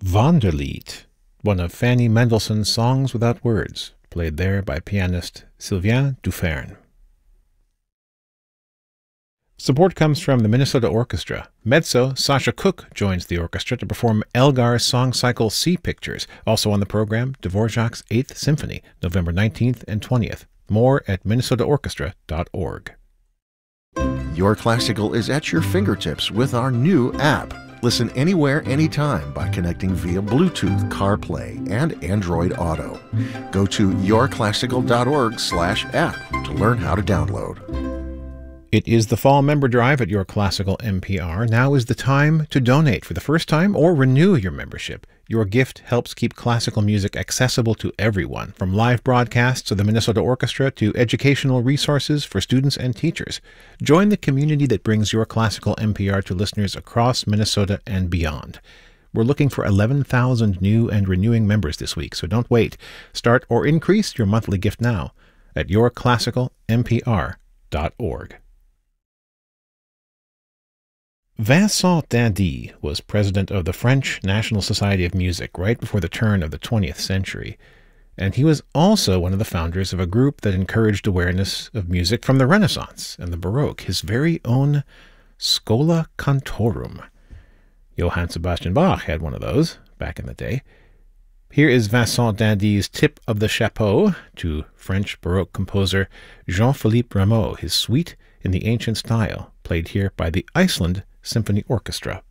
Wanderlied, one of Fanny Mendelssohn's songs without words, played there by pianist Sylvain Dufresne. Support comes from the Minnesota Orchestra. Mezzo Sasha Cook joins the orchestra to perform Elgar's song cycle Sea Pictures. Also on the program, Dvorak's 8th Symphony, November 19th and 20th. More at minnesotaorchestra.org. Your Classical is at your fingertips with our new app. Listen anywhere, anytime by connecting via Bluetooth, CarPlay, and Android Auto. Go to yourclassical.org/app to learn how to download. It is the fall member drive at Your Classical NPR. Now is the time to donate for the first time or renew your membership. Your gift helps keep classical music accessible to everyone, from live broadcasts of the Minnesota Orchestra to educational resources for students and teachers. Join the community that brings Your Classical NPR to listeners across Minnesota and beyond. We're looking for 11,000 new and renewing members this week, so don't wait. Start or increase your monthly gift now at yourclassicalnpr.org. Vincent Dindy was president of the French National Society of Music right before the turn of the 20th century, and he was also one of the founders of a group that encouraged awareness of music from the Renaissance and the Baroque, his very own Schola Cantorum. Johann Sebastian Bach had one of those back in the day. Here is Vincent Dindy's tip of the chapeau to French Baroque composer Jean-Philippe Rameau, his suite in the ancient style, played here by the Iceland Symphony Orchestra.